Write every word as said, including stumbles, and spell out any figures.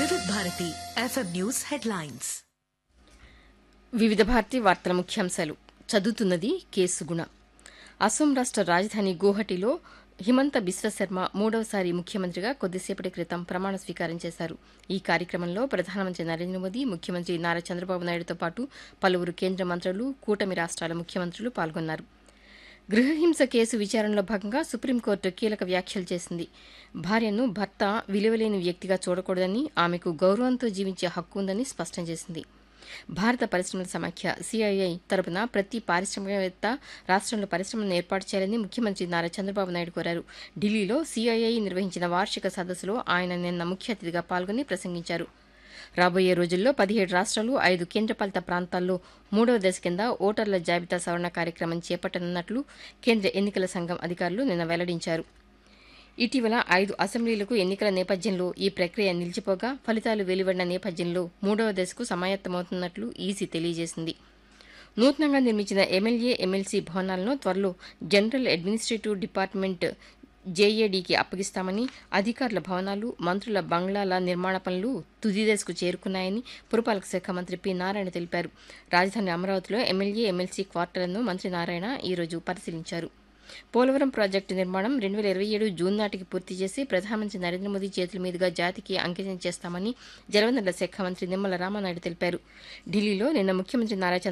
వివిధ Bharati FM news headlines. వివిధ భారతి వార్తల ముఖ్యాంశాలు చదువుతున్నది కె సుగుణ. అసోం రాష్ట రాజధాని గువాహటిలో హిమంత బిశ్వశర్మ మూడవసారి ముఖ్యమంత్రిగా కొద్దిసేపటి క్రితం ప్రమాణ స్వీకారం చేశారు. ఈ కార్యక్రమంలో ప్రధానమంత్రి నరేంద్ర మోదీ, ముఖ్యమంత్రి నారా చంద్రబాబు నాయుడుతో పాటు పలువురు కేంద్ర మంత్రులు, కూటమి రాష్ట్రాల ముఖ్యమంత్రులు పాల్గొన్నారు. గృహహింస కేసు విచారణలో భాగంగా సుప్రీంకోర్టు కీలక వ్యాఖ్యలు చేసింది. భార్యను భర్త విలువలేని వ్యక్తిగా చూడకూడదని, ఆమెకు గౌరవంతో జీవించే హక్కు ఉందని స్పష్టం చేసింది. భారత పరిశ్రమల సమాఖ్య సిఐఐ తరపున ప్రతి పారిశ్రామికవేత్త రాష్ట్రంలో పరిశ్రమలను ఏర్పాటు చేయాలని ముఖ్యమంత్రి నారా చంద్రబాబు నాయుడు కోరారు. ఢిల్లీలో సిఐఐ నిర్వహించిన వార్షిక సదస్సులో ఆయన నిన్న ముఖ్య అతిథిగా పాల్గొని ప్రసంగించారు. రాబోయే రోజుల్లో పదిహేడు రాష్ట్రాలు, ఐదు కేంద్రపాలిత ప్రాంతాల్లో మూడవ దశ కింద ఓటర్ల జాబితా సవరణ కార్యక్రమం చేపట్టనున్నట్లు కేంద్ర ఎన్నికల సంఘం అధికారులు నిన్న వెల్లడించారు. ఇటీవల ఐదు అసెంబ్లీలకు ఎన్నికల నేపథ్యంలో ఈ ప్రక్రియ నిలిచిపోగా ఫలితాలు వెలువడిన నేపథ్యంలో మూడవ దశకు సమాయత్తమవుతున్నట్లు ఈసీ తెలియజేసింది. నూతనంగా నిర్మించిన ఎమ్మెల్యే, ఎమ్మెల్సీ భవనాలను త్వరలో జనరల్ అడ్మినిస్ట్రేటివ్ డిపార్ట్మెంట్ జేఏడీకి అప్పగిస్తామని, అధికారుల భవనాలు, మంత్రుల బంగ్లాల నిర్మాణ పనులు తుది దశకు చేరుకున్నాయని పురపాలక శాఖ మంత్రి పి నారాయణ తెలిపారు. రాజధాని అమరావతిలో ఎమ్మెల్యే, ఎమ్మెల్సీ క్వార్టర్లను మంత్రి నారాయణ ఈరోజు పరిశీలించారు. పోలవరం ప్రాజెక్టు నిర్మాణం రెండు వేల ఇరవై ఏడు జూన్ నాటికి పూర్తి చేసి ప్రధానమంత్రి నరేంద్ర మోదీ చేతుల మీదుగా జాతికి అంకితం చేస్తామని జలవనరుల శాఖ మంత్రి నిమ్మల రామానాయుడు తెలిపారు. ఢిల్లీలో నిన్న ముఖ్యమంత్రి నారా